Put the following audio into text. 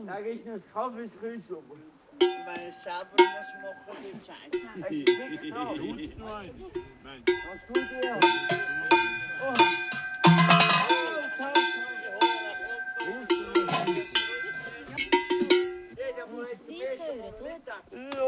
Da ist noch das Kaffeeskreuz oben. Wenn ich selber was machen will, Zeit. Es ist nicht klar. Hast du noch einen? Nein. Was tut ihr? Oh. Jeder muss jetzt Viel hören, gut?